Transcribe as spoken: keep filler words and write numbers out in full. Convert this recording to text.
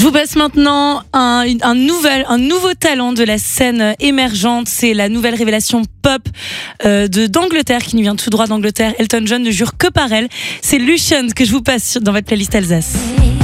vous passe maintenant un, un, nouvel, un nouveau talent de la scène émergente. C'est la nouvelle révélation pop euh, de, d'Angleterre, qui nous vient tout droit d'Angleterre. Elton John ne jure que par elle. C'est Lucian que je vous passe dans votre playlist Alsace.